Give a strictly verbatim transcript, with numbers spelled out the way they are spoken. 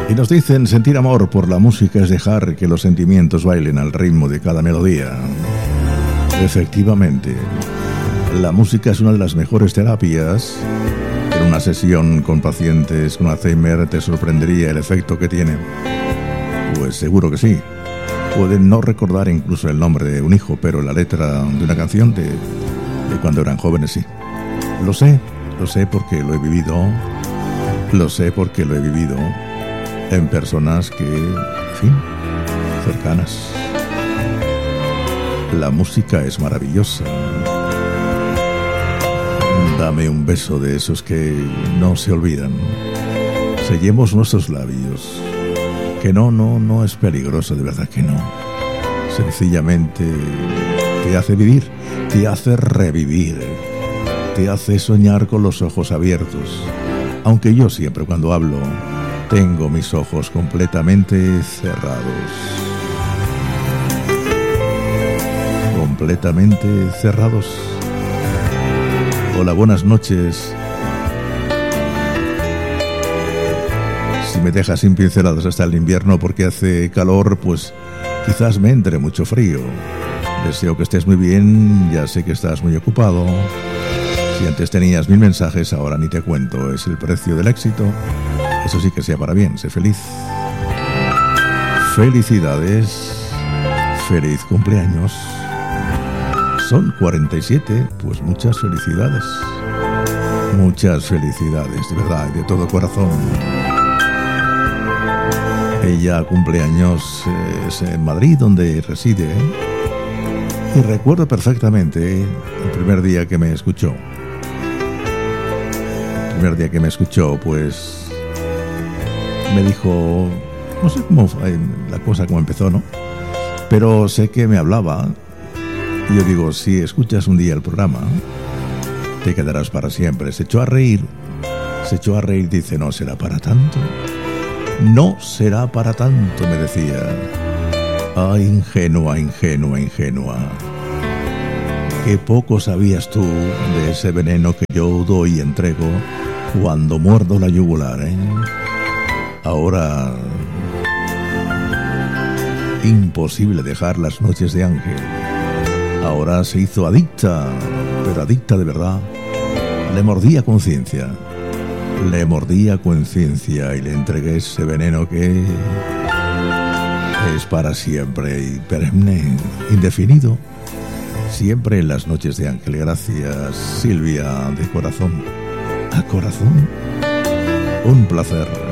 Y nos dicen, sentir amor por la música es dejar que los sentimientos bailen al ritmo de cada melodía. Efectivamente, la música es una de las mejores terapias. En una sesión con pacientes con Alzheimer te sorprendería el efecto que tiene. Pues seguro que sí. Pueden no recordar incluso el nombre de un hijo, pero la letra de una canción de, de cuando eran jóvenes sí. Lo sé, lo sé porque lo he vivido. Lo sé porque lo he vivido en personas que, en fin, cercanas. La música es maravillosa. Dame un beso de esos que no se olvidan. Sellemos nuestros labios. Que no, no, no es peligroso, de verdad que no. Sencillamente te hace vivir, te hace revivir, te hace soñar con los ojos abiertos. Aunque yo siempre cuando hablo tengo mis ojos completamente cerrados. Completamente cerrados. Hola, buenas noches. Si me dejas sin pinceladas hasta el invierno porque hace calor, pues quizás me entre mucho frío. Deseo que estés muy bien, ya sé que estás muy ocupado. Si antes tenías mil mensajes, ahora ni te cuento. Es el precio del éxito. Eso sí que sea para bien, sé feliz. Felicidades. Feliz cumpleaños. Son cuarenta y siete, pues muchas felicidades. Muchas felicidades, de verdad, de todo corazón. Ella cumple años es en Madrid, donde reside. Y recuerdo perfectamente el primer día que me escuchó. El primer día que me escuchó, pues me dijo, no sé cómo fue la cosa, cómo empezó, ¿no? Pero sé que me hablaba. Y yo digo, si escuchas un día el programa, te quedarás para siempre. Se echó a reír, se echó a reír, dice, no será para tanto. No será para tanto, me decía. Ay, ingenua, ingenua, ingenua. Qué poco sabías tú de ese veneno que yo doy y entrego cuando muerdo la yugular, ¿eh? Ahora, imposible dejar las noches de Ángel. Ahora se hizo adicta, pero adicta de verdad. Le mordía conciencia. Le mordía conciencia y le entregué ese veneno que es para siempre y perenne, indefinido. Siempre en las noches de Ángel. Gracias, Silvia, de corazón a corazón. Un placer.